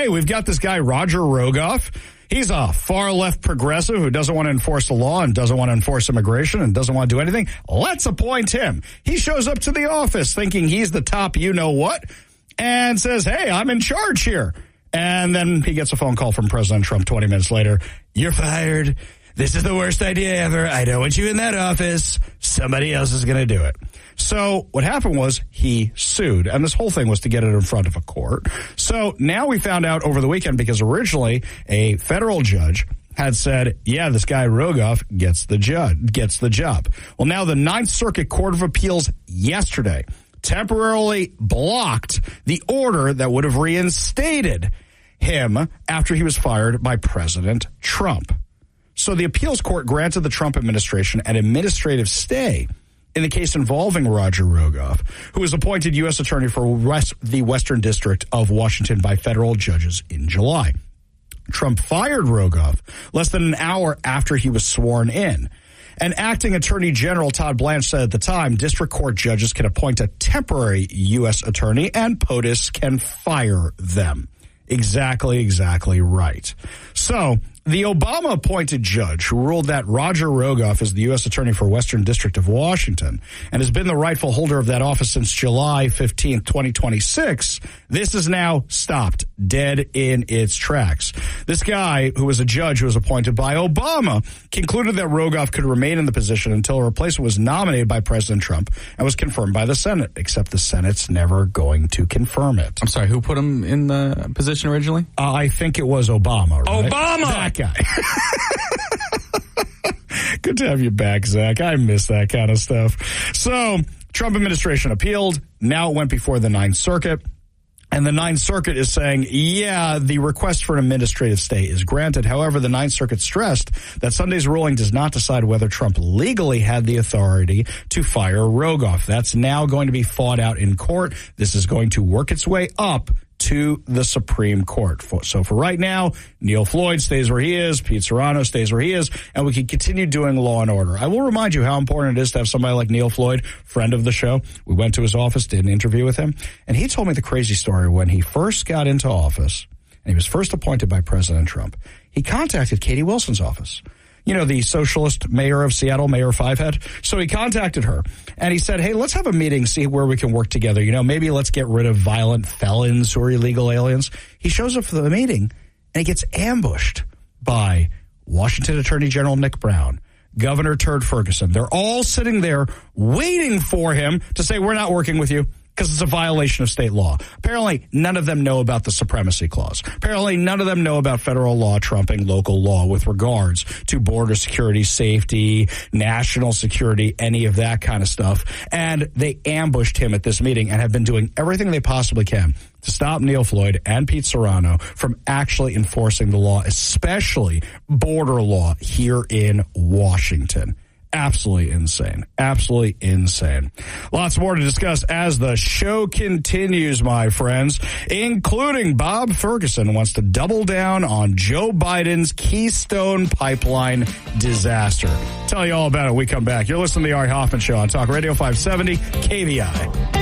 we've got this guy, Roger Rogoff. He's a far-left progressive who doesn't want to enforce the law and doesn't want to enforce immigration and doesn't want to do anything. Let's appoint him. He shows up to the office thinking he's the top you-know-what and says, hey, I'm in charge here. And then he gets a phone call from President Trump 20 minutes later. You're fired. This is the worst idea ever. I don't want you in that office. Somebody else is going to do it. So what happened was he sued, and this whole thing was to get it in front of a court. So now we found out over the weekend, because originally a federal judge had said, yeah, this guy Rogoff gets the job. Well, now the Ninth Circuit Court of Appeals yesterday temporarily blocked the order that would have reinstated him after he was fired by President Trump. So the appeals court granted the Trump administration an administrative stay in the case involving Roger Rogoff, who was appointed U.S. Attorney for the Western District of Washington by federal judges in July. Trump fired Rogoff less than an hour after he was sworn in. And acting Attorney General Todd Blanche said at the time, district court judges can appoint a temporary U.S. attorney and POTUS can fire them. Exactly right. So the Obama-appointed judge who ruled that Roger Rogoff is the U.S. Attorney for Western District of Washington and has been the rightful holder of that office since July 15th, 2026, this is now stopped dead in its tracks. This guy, who was a judge who was appointed by Obama, concluded that Rogoff could remain in the position until a replacement was nominated by President Trump and was confirmed by the Senate, except the Senate's never going to confirm it. I'm sorry, who put him in the position originally? I think it was Obama, right? Obama! That guy. Good to have you back, Zach. I miss that kind of stuff. So, Trump administration appealed. Now it went before the Ninth Circuit. And the Ninth Circuit is saying, yeah, the request for an administrative stay is granted. However, the Ninth Circuit stressed that Sunday's ruling does not decide whether Trump legally had the authority to fire Rogoff. That's now going to be fought out in court. This is going to work its way up to the Supreme Court. So for right now, Neil Floyd stays where he is, Pete Serrano stays where he is, and we can continue doing law and order. I will remind you how important it is to have somebody like Neil Floyd, friend of the show. We went to his office, did an interview with him, and he told me the crazy story. When he first got into office, and he was first appointed by President Trump, he contacted Katie Wilson's office. You know, the socialist mayor of Seattle, Mayor Fivehead. So he contacted her and he said, hey, let's have a meeting, see where we can work together. You know, maybe let's get rid of violent felons who are illegal aliens. He shows up for the meeting and he gets ambushed by Washington Attorney General Nick Brown, Governor Turd Ferguson. They're all sitting there waiting for him to say, we're not working with you, because it's a violation of state law. Apparently, none of them know about the Supremacy Clause. Apparently, none of them know about federal law trumping local law with regards to border security, safety, national security, any of that kind of stuff. And they ambushed him at this meeting and have been doing everything they possibly can to stop Neil Floyd and Pete Serrano from actually enforcing the law, especially border law here in Washington. Absolutely insane. Absolutely insane. Lots more to discuss as the show continues, my friends, including Bob Ferguson wants to double down on Joe Biden's Keystone Pipeline disaster. Tell you all about it when we come back. You're listening to the Ari Hoffman Show on Talk Radio 570 KVI.